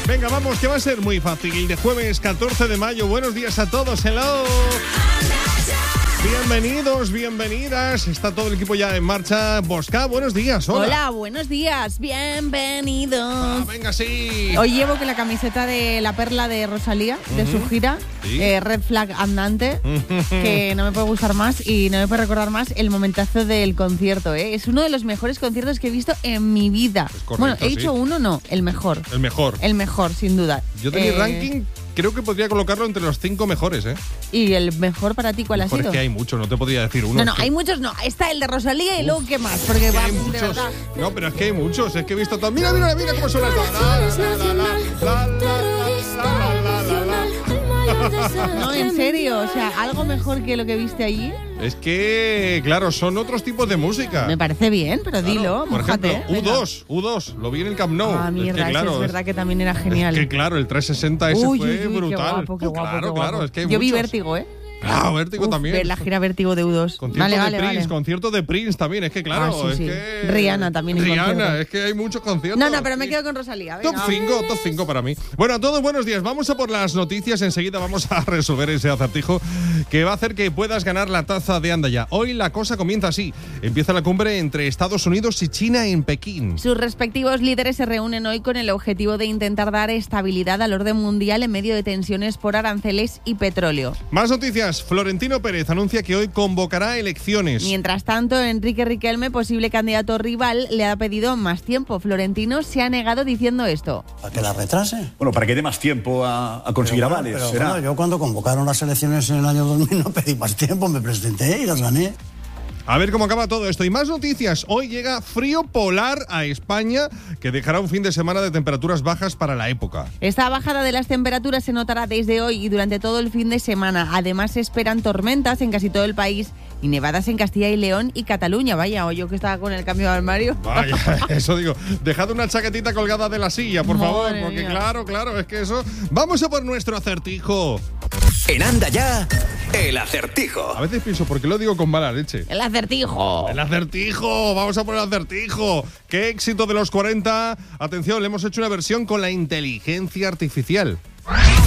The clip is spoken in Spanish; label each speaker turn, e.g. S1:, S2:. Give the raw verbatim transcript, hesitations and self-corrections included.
S1: Venga, vamos, que va a ser muy fácil. De jueves catorce de mayo, buenos días a todos, hello. Bienvenidos, bienvenidas. Está todo el equipo ya en marcha. Bosca, buenos días, hola.
S2: Hola, buenos días, bienvenidos.
S1: Ah, venga, sí.
S2: Hoy llevo que la camiseta de La Perla de Rosalía, uh-huh. de su gira,
S1: ¿Sí?
S2: eh, Red Flag andante, que no me puede gustar más y no me puede recordar más el momentazo del concierto. ¿eh? Es uno de los mejores conciertos que he visto en mi vida.
S1: Correcto,
S2: bueno, he
S1: sí.
S2: dicho uno, no, el mejor.
S1: El mejor.
S2: El mejor, sin duda.
S1: Yo de mi
S2: eh,
S1: ranking creo que podría colocarlo entre los cinco mejores, ¿eh?
S2: ¿Y el mejor para ti cuál
S1: mejor
S2: ha sido?
S1: Es que hay muchos, no te podría decir uno.
S2: No, no,
S1: es que...
S2: hay muchos, no. Está el de Rosalía y luego ¿qué más? Porque va,
S1: hay
S2: de
S1: muchos.
S2: verdad.
S1: No, pero es que hay muchos, es que he visto todo. Mira, mira, mira cómo suena esto. La, la, la, la, la, la, la, la, la.
S2: No, en serio, o sea, algo mejor que lo que viste allí.
S1: Es que, claro, son otros tipos de música.
S2: Me parece bien, pero
S1: Claro,
S2: dilo,
S1: por
S2: mójate.
S1: ejemplo, U dos, U dos, lo vi en el Camp Nou.
S2: Ah, mierda,
S1: es que, claro,
S2: eso es verdad que también era genial.
S1: Es que claro, el trescientos sesenta ese
S2: uy,
S1: fue
S2: uy, uy,
S1: brutal.
S2: Qué guapo, qué guapo,
S1: claro,
S2: qué guapo.
S1: claro, es que hay
S2: Yo vi
S1: muchos.
S2: Vértigo, ¿eh?
S1: Claro, Vértigo
S2: Uf,
S1: también.
S2: ver la gira Vértigo de U dos.
S1: Concierto
S2: Vale,
S1: de
S2: vale,
S1: Prince,
S2: vale.
S1: concierto de Prince también, es que claro,
S2: Ah, sí,
S1: es
S2: sí.
S1: que...
S2: Rihanna también en
S1: Rihanna,
S2: concierto.
S1: es que hay muchos conciertos.
S2: No, no, pero me
S1: Sí.
S2: quedo con Rosalía.
S1: Top
S2: Venga.
S1: cinco, top cinco para mí. Bueno, a todos buenos días. Vamos a por las noticias. Enseguida vamos a resolver ese acertijo que va a hacer que puedas ganar la taza de Anda Ya. Hoy la cosa comienza así. Empieza la cumbre entre Estados Unidos y China en Pekín.
S2: Sus respectivos líderes se reúnen hoy con el objetivo de intentar dar estabilidad al orden mundial en medio de tensiones por aranceles y petróleo.
S1: Más noticias. Florentino Pérez anuncia que hoy convocará elecciones.
S2: Mientras tanto, Enrique Riquelme, posible candidato rival, le ha pedido más tiempo. Florentino se ha negado diciendo esto.
S3: ¿Para que la retrase?
S4: Bueno, para que dé más tiempo a, a conseguir
S3: Pero bueno,
S4: avales.
S3: pero
S4: será.
S3: bueno, yo cuando convocaron las elecciones en el año dos mil no pedí más tiempo, me presenté y las gané.
S1: A ver cómo acaba todo esto. Y más noticias. Hoy llega frío polar a España, que dejará un fin de semana de temperaturas bajas para la época.
S2: Esta bajada de las temperaturas se notará desde hoy y durante todo el fin de semana. Además, se esperan tormentas en casi todo el país y nevadas en Castilla y León y Cataluña. Vaya, o yo que estaba con el cambio de armario.
S1: Vaya, eso digo. Dejad una chaquetita colgada de la silla, por
S2: Madre
S1: favor, porque
S2: mía.
S1: claro, claro, es que eso... Vamos a por nuestro acertijo.
S5: En Anda Ya, el acertijo.
S1: A veces pienso, ¿por qué lo digo con mala leche?
S2: El acertijo.
S1: El acertijo, vamos a por el acertijo. ¡Qué éxito de los cuarenta! Atención, le hemos hecho una versión con la inteligencia artificial.